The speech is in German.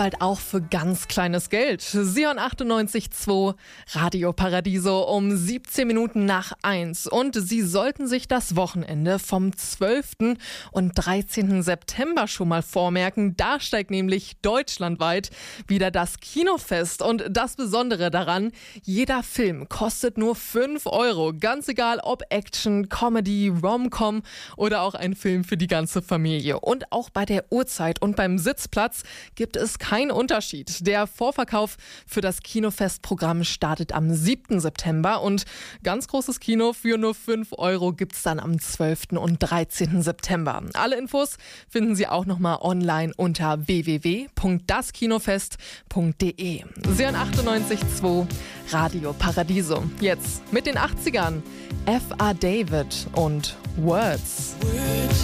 Bald auch für ganz kleines Geld. Sion 98.2, Radio Paradiso um 17 Minuten nach 1. Und Sie sollten sich das Wochenende vom 12. und 13. September schon mal vormerken. Da steigt nämlich deutschlandweit wieder das Kinofest. Und das Besondere daran, jeder Film kostet nur 5 Euro. Ganz egal, ob Action, Comedy, Rom-Com oder auch ein Film für die ganze Familie. Und auch bei der Uhrzeit und beim Sitzplatz gibt es kein Unterschied. Der Vorverkauf für das Kinofestprogramm startet am 7. September und ganz großes Kino für nur 5 Euro gibt es dann am 12. und 13. September. Alle Infos finden Sie auch nochmal online unter www.daskinofest.de. Sion 98.2, Radio Paradiso. Jetzt mit den 80ern. F.A. David und Words.